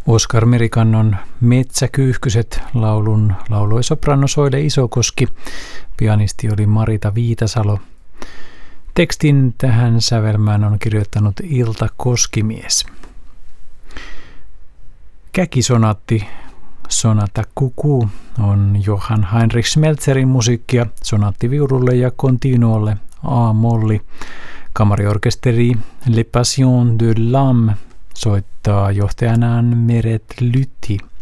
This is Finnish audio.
Oskar Merikannon Metsäkyyhkyset laulun lauloi soprano Soile Isokoski. Pianisti oli Marita Viitasalo. Tekstin tähän sävelmään on kirjoittanut Ilta Koskimies. Käkisonaatti Sonata Cuckoo on Johann Heinrich Schmelzerin musiikkia sonaattiviululle ja continuolle A-molli. Kamariorkesteri Le Passion de l'Âme soittaa johtajanaan Meret Lytti.